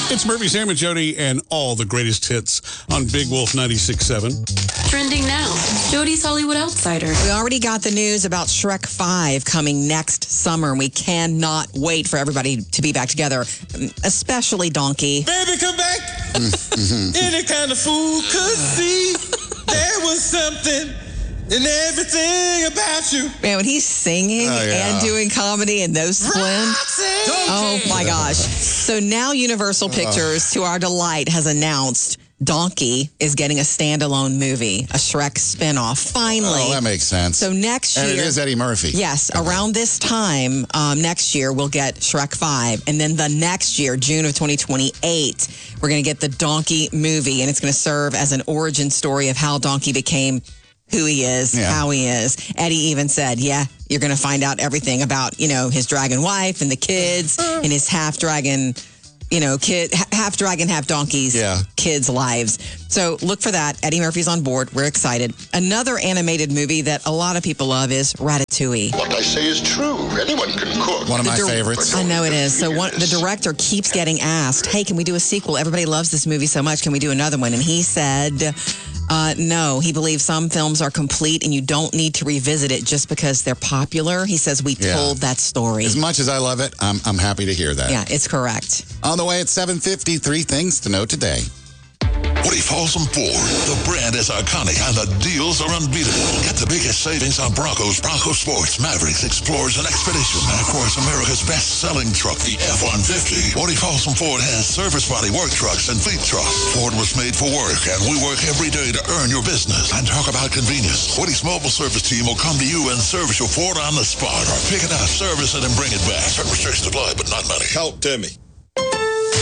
It's Murphy, Sam, and Jody, and all the greatest hits on Big Wolf 96.7. Trending now, Jody's Hollywood Outsider. We already got the news about Shrek 5 coming next summer, and we cannot wait for everybody to be back together, especially Donkey. Baby, come back. Any kind of fool could see there was something in everything about you. Man, when he's singing and doing comedy and those splints. Oh, my gosh. So now Universal Pictures, to our delight, has announced Donkey is getting a standalone movie, a Shrek spinoff, finally. Oh, that makes sense. So next year. And it is Eddie Murphy. Yes, around this time next year, we'll get Shrek 5. And then the next year, June of 2028, we're going to get the Donkey movie. And it's going to serve as an origin story of how Donkey became who he is, how he is. Eddie even said, you're going to find out everything about, his dragon wife and the kids and his half dragon, half dragon, half donkeys, kids' lives. So look for that. Eddie Murphy's on board. We're excited. Another animated movie that a lot of people love is Ratatouille. What I say is true. Anyone can cook. One of my favorites. I know it is. So the director keeps getting asked, hey, can we do a sequel? Everybody loves this movie so much. Can we do another one? And he said, no. He believes some films are complete and you don't need to revisit it just because they're popular. He says we told that story. As much as I love it, I'm happy to hear that. Yeah, it's correct. On the way at 7:50, 3 things to know today. Woody Folsom Ford. The brand is iconic and the deals are unbeatable. Get the biggest savings on Broncos, Bronco Sports, Mavericks, Explorers, and Expeditions. And of course, America's best-selling truck, the F-150. Woody Folsom Ford has service body work trucks and fleet trucks. Ford was made for work, and we work every day to earn your business. And talk about convenience. Woody's mobile service team will come to you and service your Ford on the spot. Or pick it up, service it, and bring it back. Certain restrictions apply, but not many. Talk to me.